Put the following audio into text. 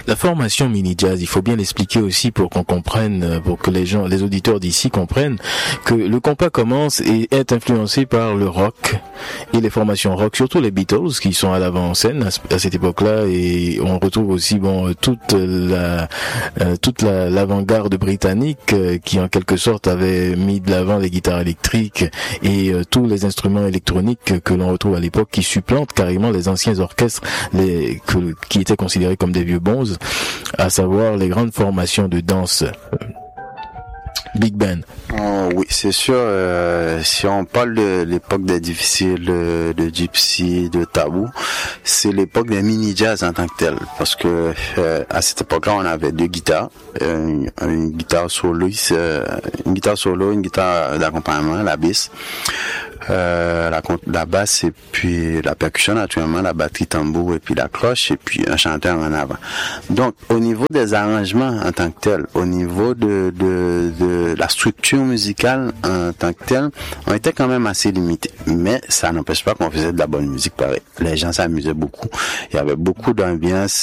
La formation mini jazz, il faut bien l'expliquer aussi pour qu'on comprenne, pour que les auditeurs d'ici comprennent que le compas commence et est influencé par le rock et les formations rock, surtout les Beatles qui sont à l'avant-scène à cette époque-là, et on retrouve aussi toute l'avant-garde britannique qui en quelque sorte avait mis de l'avant les guitares électriques et tous les instruments électroniques que l'on retrouve à l'époque qui supplantent carrément les anciens orchestres qui étaient considérés comme des vieux bonzes, à savoir les grandes formations de danse Big Band. Oh, oui, c'est sûr. Si on parle de l'époque des difficiles, de Gypsy, de Tabou, c'est l'époque des mini jazz en tant que tel. Parce que à cette époque-là, on avait deux guitares, une guitare solo, une guitare d'accompagnement, la basse. La basse et puis la percussion naturellement, la batterie tambour et puis la cloche et puis un chanteur en avant. Donc au niveau des arrangements en tant que tel, au niveau de la structure musicale en tant que tel, on était quand même assez limité. Mais ça n'empêche pas qu'on faisait de la bonne musique pareil. Les gens s'amusaient beaucoup. Il y avait beaucoup d'ambiance.